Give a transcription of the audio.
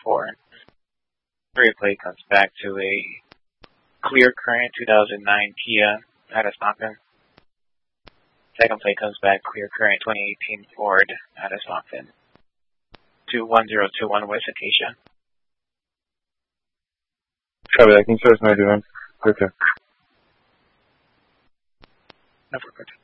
4. Replay comes back to a clear current 2009 Kia out of Stockton. Second plate comes back clear current 2018 Ford out of Stockton. 21021 West Acacia. Copy that. Can you show us 91? Okay. No, we're good.